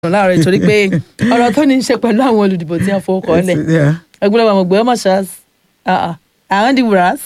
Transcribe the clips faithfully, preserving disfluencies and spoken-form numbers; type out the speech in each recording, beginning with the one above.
láàárọ̀ nítorí pé ọ̀rọ̀ tó ní í ṣe pẹ̀lú àwọn olùdìbò tí wọ́n fowó kọ́ lẹ̀ ẹgbẹ́ ọmọ ọgbẹ́ ọmọ ṣáàs àwọn di wùràs.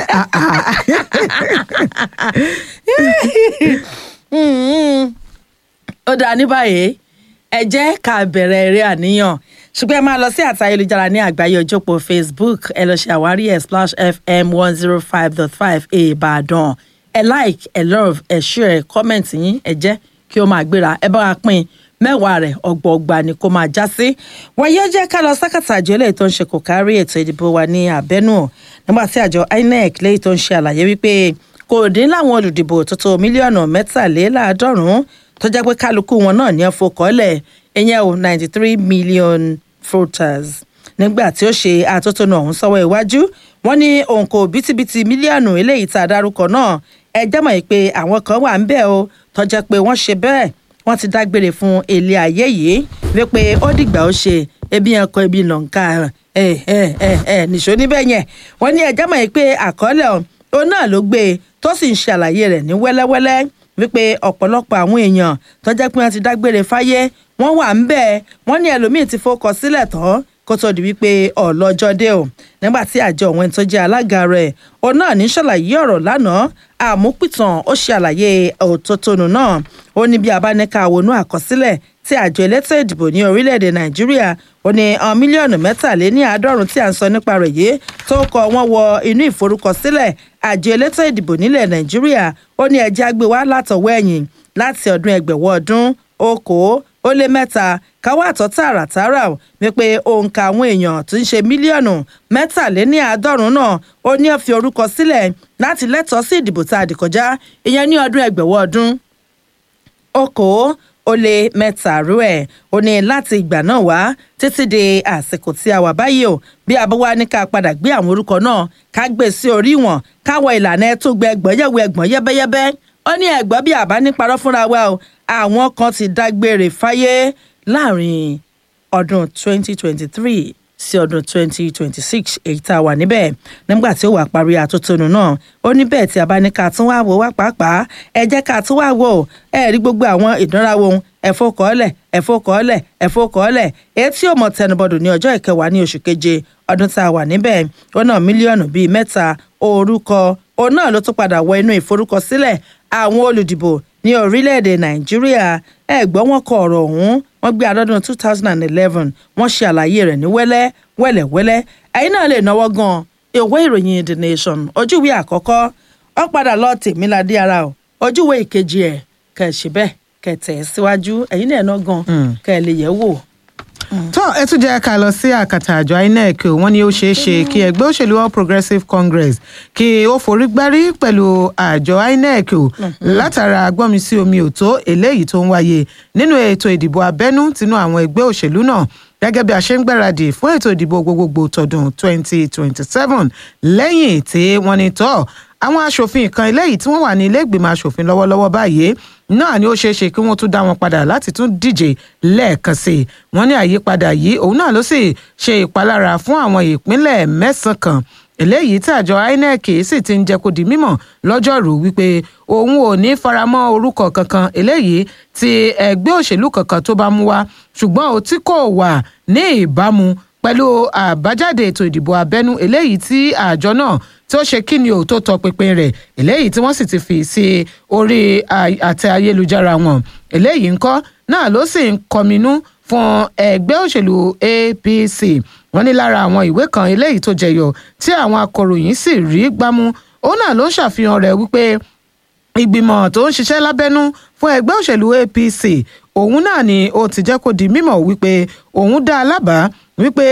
ó dáa ní báyìí ẹ jẹ́ ká bẹ̀rẹ̀ eré àníyàn ṣùgbọ́n ẹ máa lọ sí àtà ayélujára ní àgbáyé ojópó Facebook ẹ lọ ṣe àwárí ẹ Splash F M one zero five dot five Ìbàdàn ẹ like ẹ love ẹ share ẹ comment yín ẹ jẹ́ kí ó máa gbéra ẹ bá wa pín mẹ́wàá rẹ̀ ọgbọọgba ni kó máa já sí. wọ́n yóò jẹ́ ká lọ sákàtà àjọ eléyìí tó ń ṣe kò kárí ètò ìdìbò wa ní abẹ́nú nígbà tí àjọ I N E C léyìí tó ń ṣe àlàyé wípé kò dín láwọn olùdìbò tó tó mílíọ̀nù mẹ́tàléláàádọ́rùn-ún tó jẹ́ pé kálukú wọn náà ní ẹ̀fọ́kọ́lẹ̀ ìyẹn o ninety three million voters. nígbà tí ó ṣe àtótónu ọ̀hún sọ́wọ́ iwájú wọ́n ní òǹkò bítíbitì mílíọ̀nù eléyìí tá a dárúkọ náà ẹ jẹ́ mọ̀ pé àwọn kan wà ń bẹ̀ o tó jẹ́ pé wọ́n ṣe bẹ́ẹ̀ wọ́n ti dágbére fún ilé ayé yìí wípé ó dìgbà ó ṣe ebi yẹn kọ ebi lọ́nkà ẹ ẹ ẹ ẹ nìṣó níbẹ̀ yẹn wọ́n ní ẹjọ́ mọ̀ pé àkọọ́lẹ̀ òun náà ló gbé tó sì ń ṣàlàyé rẹ̀ ní wẹ́lẹ́wẹ́lẹ́ wípé ọ̀pọ̀lọpọ̀ àwọn èèyàn tó jẹ́ pé wọ́n ti dágbére fáyé wọ́n wà ń bẹ̀ wọ́n ní ẹlòmíín ti fọkọ sílẹ̀ tán kó tó di wípé ọlọ́jọ́ dé o nígbà tí àjọ òun tó jẹ́ alága rẹ̀ òun náà ní ṣàlàyé ọ̀rọ̀ lánàá àmúpìtàn ó ṣe àlàyé òtótónu náà ó ní bí abáníkà wọnú àkọsílẹ̀ tí àjọ elétò ìdìbò ní orílẹ̀-èdè Nàìjíríà ó ní ọ̀n mílíọ̀nù mẹ́tàléní àádọ́rùn tí à ń sọ nípa rẹ̀ yìí tó kọ wọ́n wọ inú ìforúkọsílẹ̀ àjọ elétò ìdìbò nílẹ̀ Nàìjíríà ó ní ẹjẹ́ àgbé wá látọwọ́ ẹ̀yìn láti ọdún ẹgbẹ̀wọ́ ọdún okòó ó lé mẹ́ta káwá àtọ́ tààràtààrà wípé òǹkà àwọn èèyàn tó ń ṣe mílíọ̀nù mẹ́tàléní àádọ́rùn náà ó ní ó fi orúkọ sílẹ̀ láti lẹ́tọ̀ọ́ sí ìdìbò tá a dì kọjá ìyẹn ní ọdún ẹgbẹ̀wọ́ ọdún okòó ó lé mẹ́ta rú ẹ̀ ó ní láti ìgbà náà wá títí di àsìkò tí a wà báyìí o bí abọ́wá ní ká padà gbé àwọn orúkọ náà ká gbé sí orí wọn káwọ ìlànà ẹ̀ tó gbẹ ẹgbọ̀n yẹ̀wò ẹgbọ̀n yẹ́bẹ́yẹ́bẹ́ ó ní ẹ̀gbọ́n bí àbá ní parọ́ fúnra wa o àwọn kan ti dágbére fáyé láàrin ọdún twenty twenty-three sí ọdún twenty twenty-six èyí tá a wà níbẹ̀ nígbà tí ó wà parí àtótónu náà ó ní bẹ́ẹ̀ tí a bá ní ká tún wá wò wá pàápàá ẹ jẹ́ ká tún wá wò ẹ rí gbogbo àwọn ìdánrawò ẹ̀fọ́kọ́ọ́lẹ̀ ẹ̀fọ́kọ́ọ́lẹ̀ ẹ̀fọ́kọ́ọ́lẹ̀ èyí tí ó mọ̀ tẹnubọ̀dù ní ọjọ́ ìkẹwàá ní oṣù keje ọdún tá a wà níbẹ̀ ó náà mílíọ̀nù bíi mẹ́ta orúkọ òun náà ló tún padà wọ inú ìforúkọsílẹ̀ àwọn olùdìbò ní orílẹ̀-èdè Nàìjíríà ẹ̀gbọ́n wọn kọ ọ̀rọ̀ ọ̀hún wọ́n gbé adọ́dún two thousand eleven wọ́n ṣe àlàyé rẹ̀ ní wẹ́lẹ́ wẹ́lẹ́wẹ́lẹ́ ẹ̀yin náà lè náwó gan ìwé ìròyìn The Nation ojúwe àkọ́kọ́ ó padà lọ Tèmiládé ara o ojúwe ìkejì ẹ̀ kẹ̀ ṣe bẹ́ẹ̀ kẹ̀ tẹ̀ síwájú ẹ̀yin náà ná gan kẹ̀ lè yẹ̀ wò. tó ẹ tún jẹ́ ká lọ sí àkàtà àjọ I N E C wọ́n ní ó ṣeé ṣe kí ẹgbẹ́ òṣèlú All Progressives Congress kí ó forí gbárí pẹ̀lú àjọ I N E C látara gbọ́nmi sí omi òtó eléyìí tó ń wáyé nínú ètò ìdìbò abẹ́nú tinú àwọn ẹgbẹ́ òṣèlú náà gẹ́gẹ́ bí a ṣe ń gbáradì fún ètò ìdìbò gbogbogbò tọdún twenty twenty-seven lẹ́yìn tí wọ́n ní tọ́ àwọn aṣòfin kan eléyìí tí wọ́n wà ní ilé ìgbìmọ̀ aṣòfin lọ́wọ́lọ́wọ́ báyìí náà ni ó ṣeé ṣe kí wọ́n tún dá wọn padà láti tún díje lẹ́ẹ̀kan sí i wọ́n ní àyípadà yìí òun náà ló sì ṣe ìpalára fún àwọn ìpínlẹ̀ mẹ́sàn-án kan eléyìí tí àjọ I N E C sì ti ń jẹ́ kó di mímọ̀ lọ́jọ́rùú wípé òun ò ní faramọ́ orúkọ kankan eléyìí tí ẹgbẹ́ òṣèlú kankan tó bá mú wá ṣùgbọ́n ó tí kò wà ní ìbámu pẹ̀lú àbájáde ètò ìdìbò abẹ́nú eléyìí tí àjọ náà tí ó ṣe kí ni ò tó tọpinpin rẹ̀ eléyìí tí wọ́n sì ti fi sí orí àtẹ ayélujára wọn eléyìí ńkọ́ náà ló sì ń kọminú fún ẹgbẹ́ òṣèlú A P C wọ́n ní lára àwọn ìwé kan eléyìí tó jẹyọ tí àwọn akọ̀ròyìn sì rí gbámú òun náà ló ń ṣàfihàn rẹ̀ wípé ìgbìmọ̀ tó ń ṣiṣẹ́ lábẹ́nú fún ẹgbẹ́ òṣèlú A P C òun náà ni ó ti jẹ́ kó di mímọ̀ wípé òun dá a lábàá wípé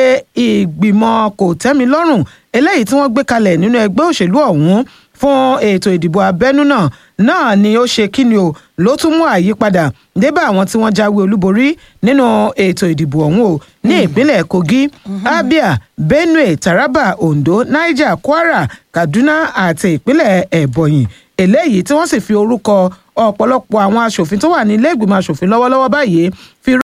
ìgbìmọ̀ kò tẹ́mi lọ́rùn eléyìí tí wọ́n gbé kalẹ̀ nínú ẹgbẹ́ òṣèlú ọ̀hún fún ètò ìdìbò abẹ́nú náà náà ni ó ṣe kíni o ló tún mú àyípadà débà àwọn tí wọ́n jáwé olúborí nínú ètò ìdìbò ọ̀hún o ní ìpínlẹ̀ Kogi Abia Benue Taraba Ondo Niger Kwara Kaduna àti ìpínlẹ̀ Ebonyi eléyìí tí wọ́n sì fi orúkọ ọ̀pọ̀lọpọ̀ àwọn aṣòfin tó wà ní ilé ìgbìmọ̀ aṣòfin lọ́wọ́lọ́wọ́ báyìí fi